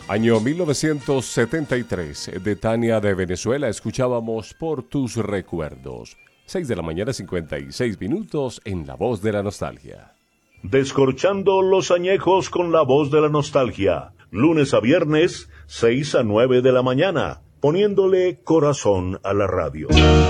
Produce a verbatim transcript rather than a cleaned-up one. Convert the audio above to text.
Año mil novecientos setenta y tres, de Tania de Venezuela, escuchábamos Por tus recuerdos. seis de la mañana, cincuenta y seis minutos, en La Voz de la Nostalgia. Descorchando los añejos con La Voz de la Nostalgia. Lunes a viernes, seis a nueve de la mañana, poniéndole corazón a la radio.